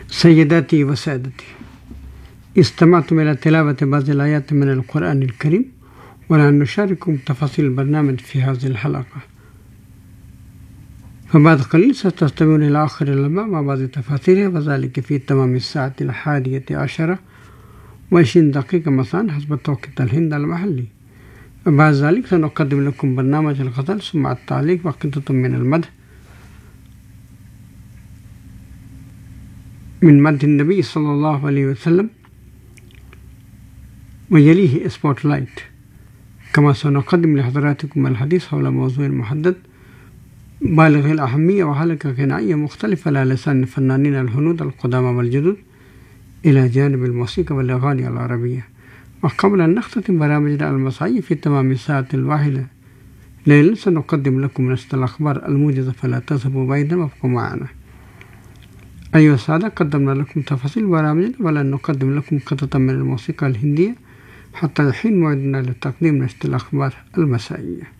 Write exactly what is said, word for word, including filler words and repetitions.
سيداتي وسادتي، استمعتم إلى تلاوة بعض الآيات من القرآن الكريم، ونحن نشارككم تفاصيل البرنامج في هذه الحلقة. فبعد قليل ستستمعون إلى آخر اللمع مع بعض تفاصيلها، وذلك في تمام الساعة الحادية عشرة وعشرين دقيقة مساء حسب توقيت الهند المحلي. وبعد ذلك سنقدم لكم برنامج الغزل ثم التعليق وقطة من المدح من مدح النبي صلى الله عليه وسلم، ويليه سبوت لايت. كما سنقدم لحضراتكم الحديث حول موضوع محدد بالغ الأهمية وحلقة غنائية مختلفة على لسان الفنانين الهنود القدامى والجدد إلى جانب الموسيقى والأغاني العربية. وقبل أن نختتم برامجنا المسائية في تمام الساعة الواحدة ليلا سنقدم لكم نشرة الأخبار الموجزة، فلا تذهبوا بعيدا وابقوا معنا. أيها السادة، قدمنا لكم تفاصيل برامجنا، ولن نقدم لكم قطعة من الموسيقى الهندية حتى حين موعدنا لتقديم نشرة الأخبار المسائية.